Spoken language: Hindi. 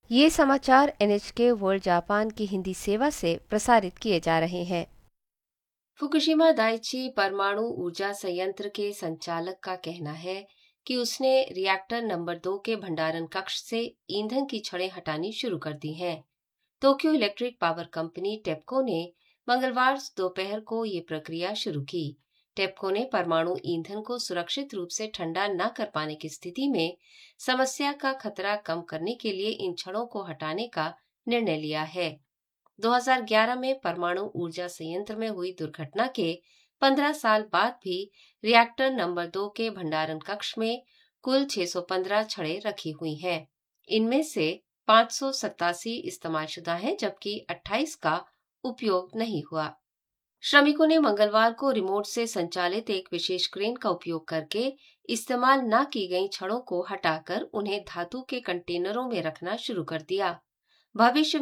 ये समाचार NHK वर्ल्ड जापान की हिंदी सेवा से प्रसारित किए जा रहे हैं। फुकुशिमा दाइची परमाणु ऊर्जा संयंत्र के संचालक का कहना है कि उसने रिएक्टर नंबर 2 के भंडारण कक्ष से ईंधन की छड़ें हटानी शुरू कर दी हैं। टोक्यो इलेक्ट्रिक पावर कंपनी टेप्को ने मंगलवार दोपहर को ये प्रक्रिया शुरू की। टेप्को ने परमाणु ईंधन को सुरक्षित रूप से ठंडा न कर पाने की स्थिति में समस्या का खतरा कम करने के लिए इन छड़ों को हटाने का निर्णय लिया है। 2011 में परमाणु ऊर्जा संयंत्र में हुई दुर्घटना के 15 साल बाद भी रिएक्टर नंबर 2 के भंडारण कक्ष में कुल 615 छड़ें रखी हुई हैं। इनमें से 587 इस्तेमालशुदा हैं, जबकि 28 का उपयोग नहीं हुआ। श्रमिकों ने मंगलवार को रिमोट से संचालित एक विशेष क्रेन का उपयोग करके इस्तेमाल न की गई छड़ों को हटाकर उन्हें धातु के कंटेनरों में रखना शुरू कर दिया। भविष्य